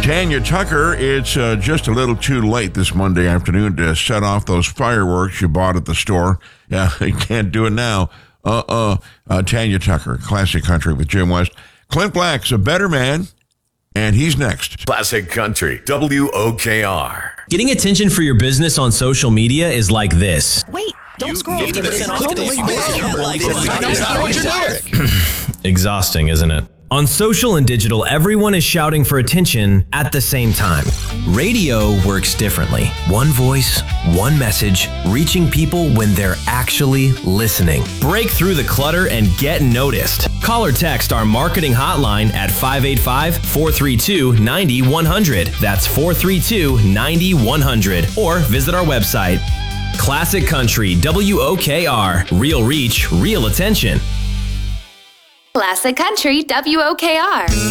Tanya Tucker, it's just a little too late this Monday afternoon to set off those fireworks you bought at the store. Yeah, you can't do it now. Tanya Tucker, Classic Country with Jim West. Clint Black's a better man, and he's next. Classic Country, WOKR. Getting attention for your business on social media is like this. Wait, don't scroll. 50% off. Exhausting, isn't it? On social and digital, everyone is shouting for attention at the same time. Radio works differently. One voice, one message, reaching people when they're actually listening. Break through the clutter and get noticed. Call or text our marketing hotline at 585-432-9100. That's 432-9100. Or visit our website. Classic Country, WOKR. Real reach, real attention. Classic Country, WOKR.